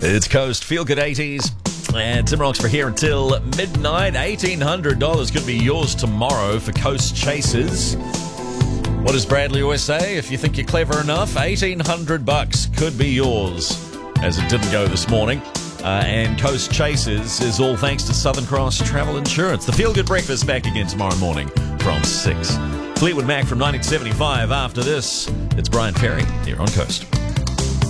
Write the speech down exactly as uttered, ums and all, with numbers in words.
It's Coast Feel Good eighties. And Tim Rocks for here until midnight. eighteen hundred dollars could be yours tomorrow for Coast Chasers. What does Bradley always say? If you think you're clever enough, eighteen hundred bucks could be yours. As it didn't go this morning. Uh, and Coast Chasers is all thanks to Southern Cross Travel Insurance. The Feel Good Breakfast back again tomorrow morning from six. Fleetwood Mac from nineteen seventy-five. After this, it's Brian Ferry here on Coast.